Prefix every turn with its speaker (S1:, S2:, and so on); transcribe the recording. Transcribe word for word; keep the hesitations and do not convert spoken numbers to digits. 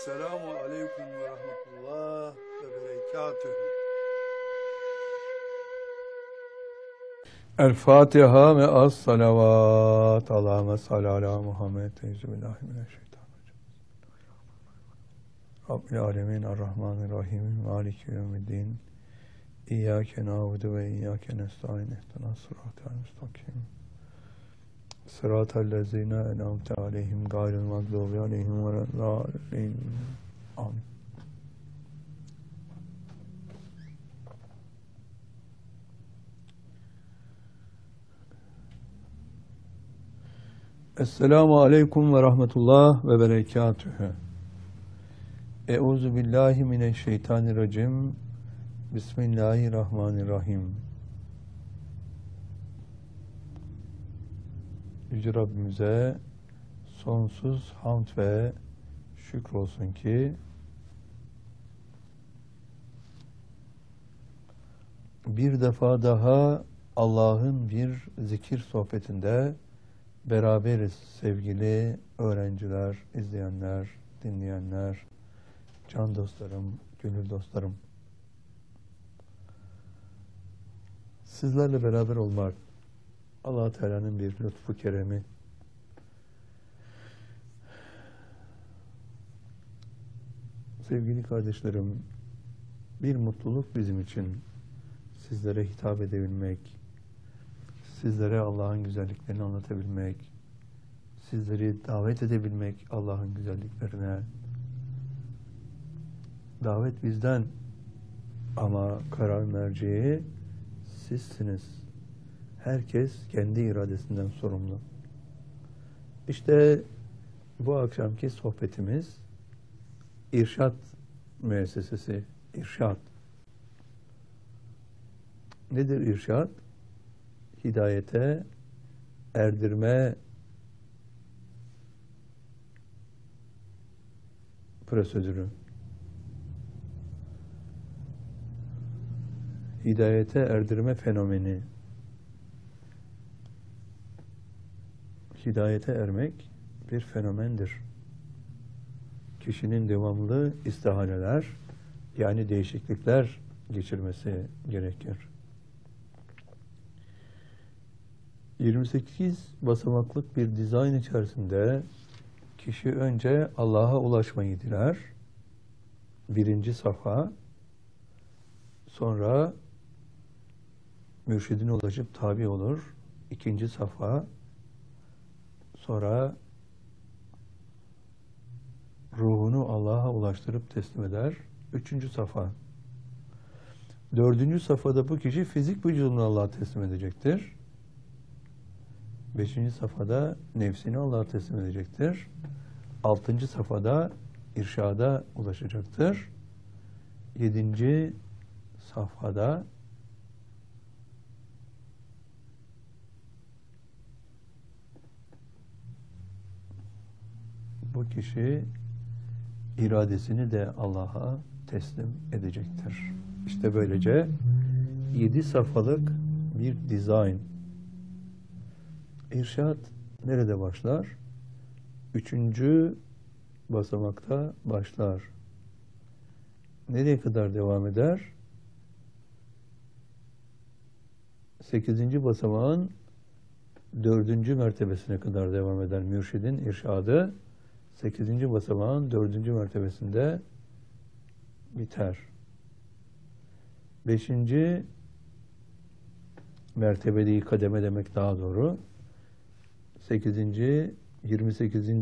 S1: Selamu aleyküm ve rahmetullah ve berekatühü. El Fatiha ve as salavat. Allahümme salli ala Muhammed. Euzubillahimineşşeytanirracim. Rabbil alemin errahmanirrahim. Maliki yevmiddin. İyyâke nâbudu ve iyyâke nestaîn. İhdinas sıratal müstakim. Sıratallezîne en'amte aleyhim gayril mağdûbi aleyhim veleddâllîn. Amin. Esselamu aleyküm ve rahmetullah ve berekatühü. Euzu billahi mineşşeytanirracim. Bismillahirrahmanirrahim. Yüce Rabbimize sonsuz hamd ve şükür olsun ki bir defa daha Allah'ın bir zikir sohbetinde beraberiz sevgili öğrenciler, izleyenler, dinleyenler, can dostlarım, gönül dostlarım. Sizlerle beraber olmak Allah Teala'nın bir lütfu keremi. Sevgili kardeşlerim, bir mutluluk bizim için sizlere hitap edebilmek, sizlere Allah'ın güzelliklerini anlatabilmek, sizleri davet edebilmek Allah'ın güzelliklerine. Davet bizden ama karar merceği sizsiniz. Herkes kendi iradesinden sorumlu. İşte bu akşamki sohbetimiz İrşad müessesesi. İrşad. Nedir irşad? Hidayete erdirme prosedürü. Hidayete erdirme fenomeni. Hidayete ermek bir fenomendir. Kişinin devamlı istihaleler, yani değişiklikler geçirmesi gerekir. yirmi sekiz basamaklık bir dizayn içerisinde kişi önce Allah'a ulaşmayı diler. Birinci safha. Sonra mürşidine ulaşıp tabi olur. İkinci safha. Sonra ruhunu Allah'a ulaştırıp teslim eder. Üçüncü safha. Dördüncü safhada bu kişi fizik vücudunu Allah'a teslim edecektir. Beşinci safhada nefsini Allah'a teslim edecektir. Altıncı safhada irşada ulaşacaktır. Yedinci safhada bu kişi iradesini de Allah'a teslim edecektir. İşte böylece yedi safhalık bir dizayn. İrşad nerede başlar? Üçüncü basamakta başlar. Nereye kadar devam eder? Sekizinci basamağın dördüncü mertebesine kadar devam eder. Mürşidin irşadı sekizinci basamağın dördüncü mertebesinde biter. Beşinci mertebeli kademe demek daha doğru. Sekizinci, yirmi sekizinci